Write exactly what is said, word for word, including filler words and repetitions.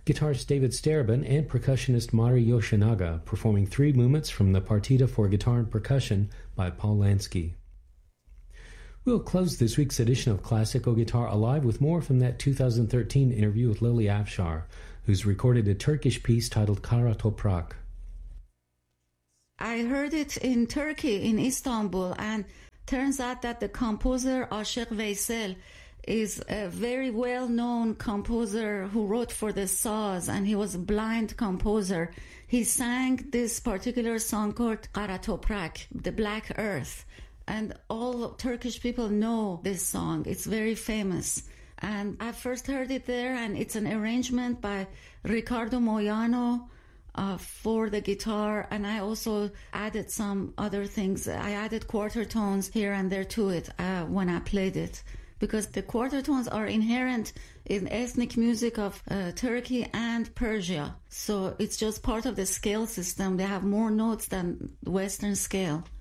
guitarist David Starobin and percussionist Mari Yoshinaga, performing three movements from the Partita for Guitar and Percussion by Paul Lansky. We'll close this week's edition of Classical Guitar Alive with more from that two thousand thirteen interview with Lily Afshar, who's recorded a Turkish piece titled Kara Toprak. I heard it in Turkey, in Istanbul, and turns out that the composer Aşık Veysel is a very well-known composer who wrote for the saz, and he was a blind composer. He sang this particular song called Kara Toprak, the Black Earth, and all Turkish people know this song. It's very famous. And I first heard it there, and it's an arrangement by Ricardo Moyano uh, for the guitar, and I also added some other things. I added quarter tones here and there to it uh, when I played it, because the quarter tones are inherent in ethnic music of uh, Turkey and Persia. So it's just part of the scale system. They have more notes than the Western scale.